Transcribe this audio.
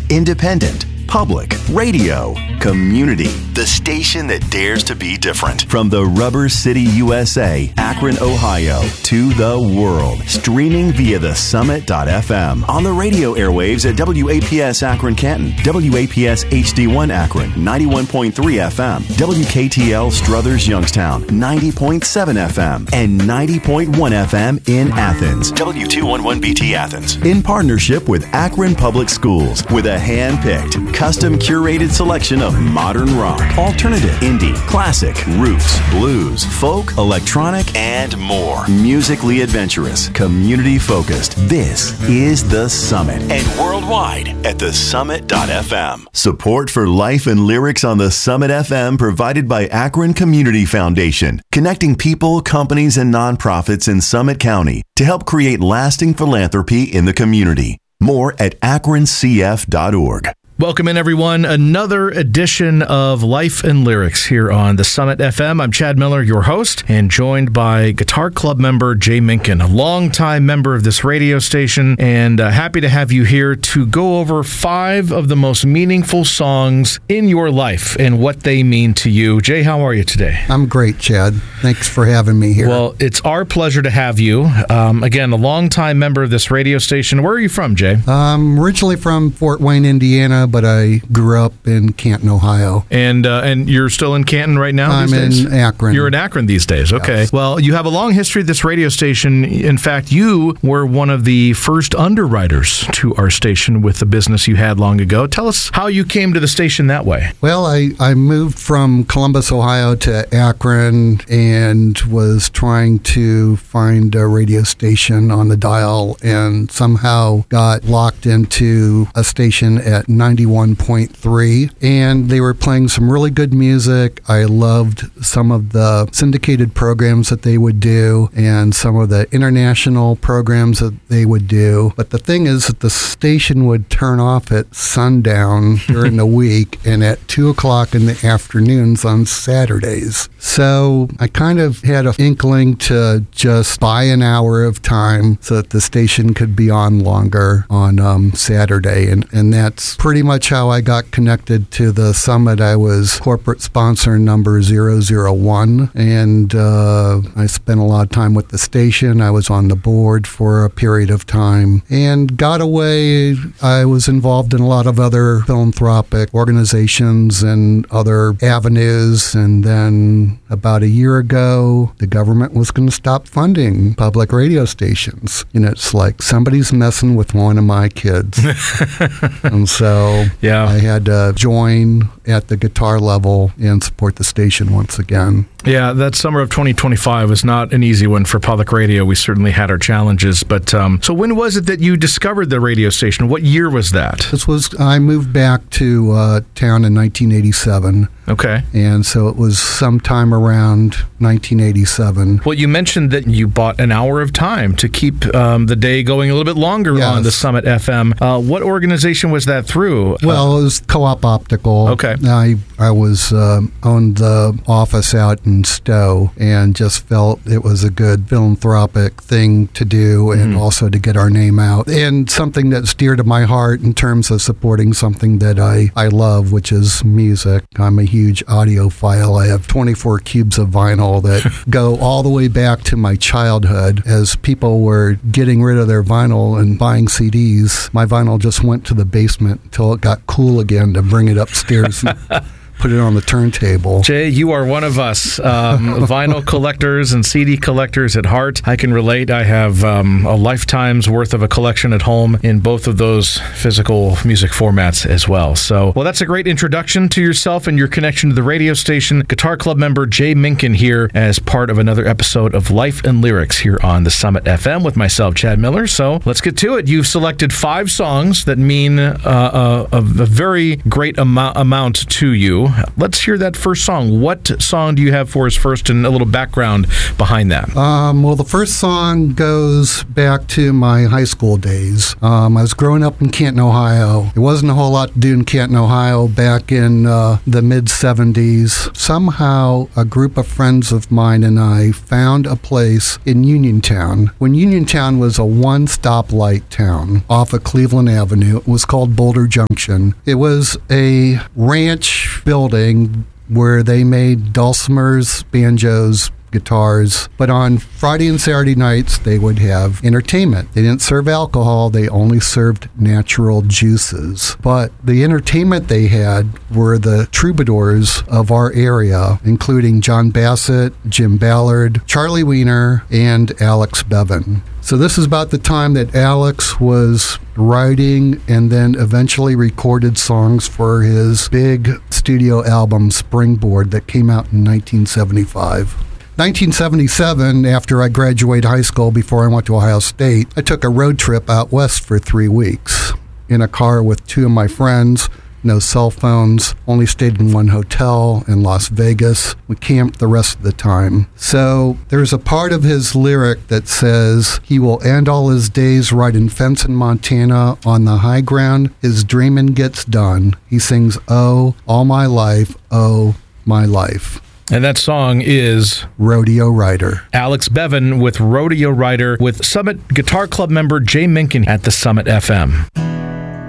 Independent, public, radio, community. The station that dares to be different. From the Rubber City, USA, Akron, Ohio, to the world. Streaming via the Summit.fm. On the radio airwaves at WAPS Akron Canton, WAPS HD1 Akron, 91.3 FM, WKTL Struthers Youngstown, 90.7 FM, and 90.1 FM in Athens, W211BT Athens. In partnership with Akron Public Schools, with a hand-picked, custom curated selection of modern rock, alternative, indie, classic, roots, blues, folk, electronic, and more. Musically adventurous, community focused. This is The Summit, and worldwide at thesummit.fm. Support for Life and Lyrics on the Summit FM provided by Akron Community Foundation, connecting people, companies, and nonprofits in Summit County to help create lasting philanthropy in the community. More at akroncf.org. Welcome in, everyone. Another edition of Life and Lyrics here on the Summit FM. I'm Chad Miller, your host, and joined by Guitar Club member Jay Minkin, a longtime member of this radio station, and happy to have you here to go over 5 of the most meaningful songs in your life and what they mean to you. Jay, how are you today? I'm great, Chad. Thanks for having me here. Well, it's our pleasure to have you. Again, a longtime member of this radio station. Where are you from, Jay? I'm originally from Fort Wayne, Indiana, but I grew up in Canton, Ohio. And you're still in Canton right now? I'm in Akron. You're in Akron these days. Okay. Yes. Well, you have a long history at this radio station. In fact, you were one of the first underwriters to our station with the business you had long ago. Tell us how you came to the station that way. Well, I moved from Columbus, Ohio to Akron and was trying to find a radio station on the dial and somehow got locked into a station at 91.3, and they were playing some really good music. I loved some of the syndicated programs that they would do and some of the international programs that they would do. But the thing is that the station would turn off at sundown during the week and at 2 o'clock in the afternoons on Saturdays. So I kind of had an inkling to just buy an hour of time so that the station could be on longer on Saturday. And that's pretty much how I got connected to the Summit. I was corporate sponsor number 001, and I spent a lot of time with the station. I was on the board for a period of time and got away. I was involved in a lot of other philanthropic organizations and other avenues, and then about a year ago, the government was going to stop funding public radio stations. And it's like somebody's messing with one of my kids. And so I had to join at the guitar level and support the station once again. Yeah, that summer of 2025 was not an easy one for public radio. We certainly had our challenges. But so when was it that you discovered the radio station? What year was that? I moved back to town in 1987. Okay. And so it was sometime around 1987. Well, you mentioned that you bought an hour of time to keep the day going a little bit longer on the Summit FM. What organization was that through? Well, it was Co-op Optical. Okay. I was owned the office out in Stowe and just felt it was a good philanthropic thing to do and also to get our name out. And something that's dear to my heart in terms of supporting something that I love, which is music. I'm a huge audiophile. I have 24 cubes of vinyl that go all the way back to my childhood. As people were getting rid of their vinyl and buying CDs, my vinyl just went to the basement until it got cool again to bring it upstairs and put it on the turntable. Jay, you are one of us, vinyl collectors and CD collectors at heart. I can relate. I have a lifetime's worth of a collection at home in both of those physical music formats as well. So, well, that's a great introduction to yourself and your connection to the radio station. Guitar Club member Jay Minkin here as part of another episode of Life and Lyrics here on the Summit FM with myself, Chad Miller. So let's get to it. You've selected 5 songs that mean a very great amount to you. Let's hear that first song. What song do you have for us first, and a little background behind that? Well, the first song goes back to my high school days. I was growing up in Canton, Ohio. There wasn't a whole lot to do in Canton, Ohio back in the mid-'70s. Somehow, a group of friends of mine and I found a place in Uniontown. When Uniontown was a one-stoplight town off of Cleveland Avenue, it was called Boulder Junction. It was a ranch building where they made dulcimers, banjos, guitars, but on Friday and Saturday nights they would have entertainment. They didn't serve alcohol, they only served natural juices. But the entertainment they had were the troubadours of our area, including John Bassett, Jim Ballard, Charlie Wiener, and Alex Bevan. So this is about the time that Alex was writing and then eventually recorded songs for his big studio album Springboard that came out in 1975. 1977, after I graduated high school, before I went to Ohio State, I took a road trip out west for 3 weeks in a car with 2 of my friends. No cell phones, only stayed in one hotel in Las Vegas. We camped the rest of the time. So there's a part of his lyric that says he will end all his days riding fence in Montana on the high ground. His dreaming gets done. He sings, oh, all my life, oh, my life. And that song is Rodeo Rider. Alex Bevan with Rodeo Rider with Summit Guitar Club member Jay Minkin at the Summit FM.